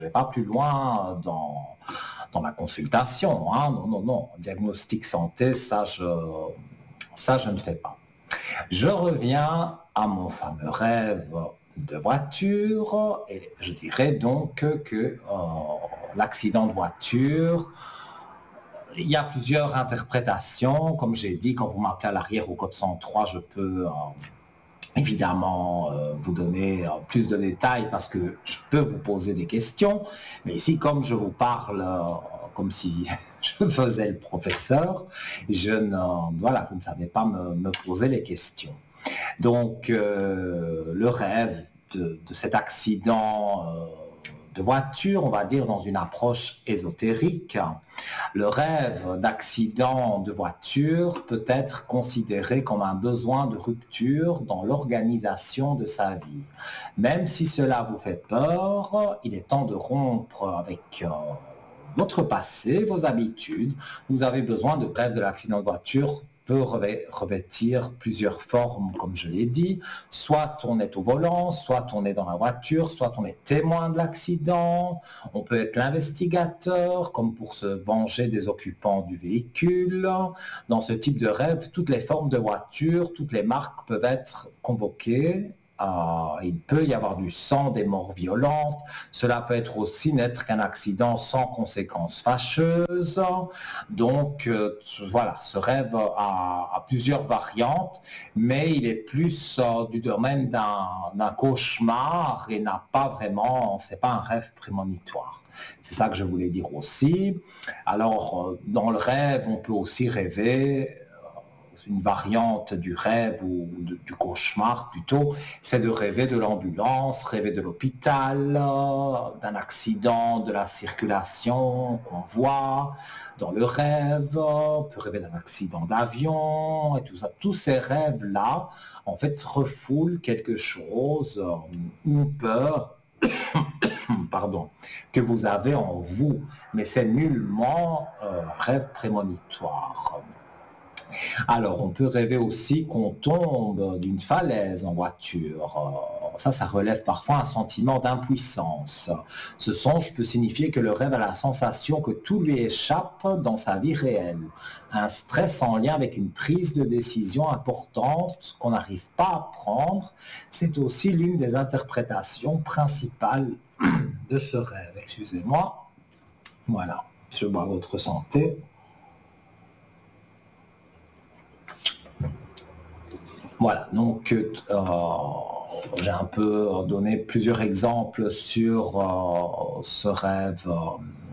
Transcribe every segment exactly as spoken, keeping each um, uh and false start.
ne vais pas plus loin dans, dans ma consultation. Hein. Non, non, non. Diagnostic santé, ça je, ça, je ne fais pas. Je reviens à mon fameux rêve de voiture et je dirais donc que, que euh, l'accident de voiture, il y a plusieurs interprétations. Comme j'ai dit, quand vous m'appelez à l'arrière au code cent trois, je peux... Euh, évidemment euh, vous donner euh, plus de détails parce que je peux vous poser des questions, mais ici comme je vous parle euh, comme si je faisais le professeur, je ne, voilà, vous ne savez pas me, me poser les questions. Donc euh, le rêve de, de cet accident euh, de voiture, on va dire dans une approche ésotérique, le rêve d'accident de voiture peut être considéré comme un besoin de rupture dans l'organisation de sa vie. Même si cela vous fait peur, il est temps de rompre avec euh, votre passé, vos habitudes. Vous avez besoin de rêve de l'accident de voiture peut revêtir plusieurs formes, comme je l'ai dit. Soit on est au volant, soit on est dans la voiture, soit on est témoin de l'accident. On peut être l'investigateur, comme pour se venger des occupants du véhicule. Dans ce type de rêve, toutes les formes de voiture, toutes les marques peuvent être convoquées. Euh, il peut y avoir du sang, des morts violentes. Cela peut être aussi n'être qu'un accident sans conséquences fâcheuses. Donc euh, voilà, ce rêve a, a plusieurs variantes, mais il est plus euh, du domaine d'un, d'un cauchemar et n'a pas vraiment, c'est pas un rêve prémonitoire. C'est ça que je voulais dire aussi. Alors, euh, dans le rêve, on peut aussi rêver. Une variante du rêve ou de, du cauchemar plutôt, c'est de rêver de l'ambulance, rêver de l'hôpital, d'un accident de la circulation qu'on voit dans le rêve, on peut rêver d'un accident d'avion et tout ça. Tous ces rêves-là, en fait, refoulent quelque chose, une peur, pardon, que vous avez en vous, mais c'est nullement euh, un rêve prémonitoire. Alors, on peut rêver aussi qu'on tombe d'une falaise en voiture. Ça, ça relève parfois un sentiment d'impuissance. Ce songe peut signifier que le rêve a la sensation que tout lui échappe dans sa vie réelle. Un stress en lien avec une prise de décision importante qu'on n'arrive pas à prendre, c'est aussi l'une des interprétations principales de ce rêve. Excusez-moi. Voilà, je bois votre santé. Voilà, donc euh, j'ai un peu donné plusieurs exemples sur euh, ce rêve euh,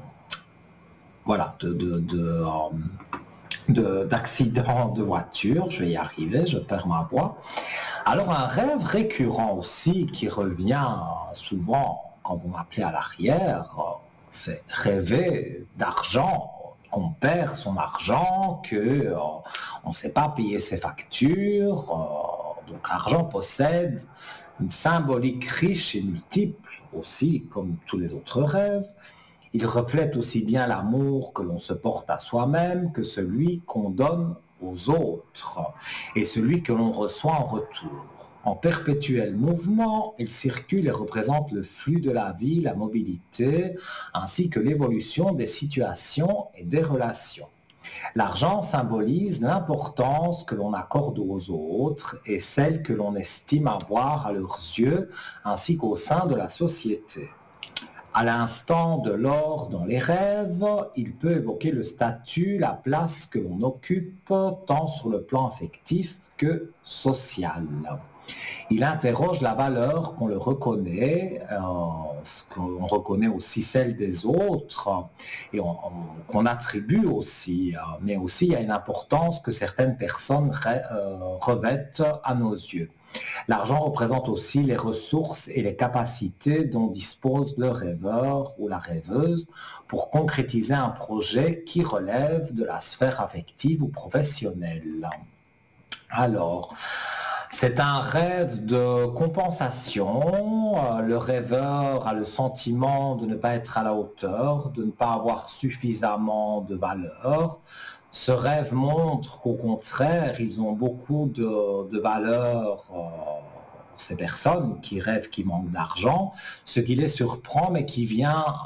voilà, de, de, de, euh, de, d'accident de voiture. Je vais y arriver, je perds ma voix. Alors un rêve récurrent aussi qui revient souvent quand vous m'appelez à l'arrière, c'est rêver d'argent, qu'on perd son argent, qu'on euh, ne sait pas payer ses factures. Euh, donc l'argent possède une symbolique riche et multiple aussi, comme tous les autres rêves. Il reflète aussi bien l'amour que l'on se porte à soi-même que celui qu'on donne aux autres et celui que l'on reçoit en retour. En perpétuel mouvement, il circule et représente le flux de la vie, la mobilité, ainsi que l'évolution des situations et des relations. L'argent symbolise l'importance que l'on accorde aux autres et celle que l'on estime avoir à leurs yeux, ainsi qu'au sein de la société. À l'instant de l'or dans les rêves, il peut évoquer le statut, la place que l'on occupe, tant sur le plan affectif que social. Il interroge la valeur qu'on le reconnaît, euh, qu'on reconnaît aussi celle des autres, et on, on, qu'on attribue aussi, euh, mais aussi il y a une importance que certaines personnes re, euh, revêtent à nos yeux. L'argent représente aussi les ressources et les capacités dont dispose le rêveur ou la rêveuse pour concrétiser un projet qui relève de la sphère affective ou professionnelle. Alors, c'est un rêve de compensation. Le rêveur a le sentiment de ne pas être à la hauteur, de ne pas avoir suffisamment de valeur. Ce rêve montre qu'au contraire, ils ont beaucoup de, de valeur euh, ces personnes qui rêvent, qui manquent d'argent, ce qui les surprend, mais qui vient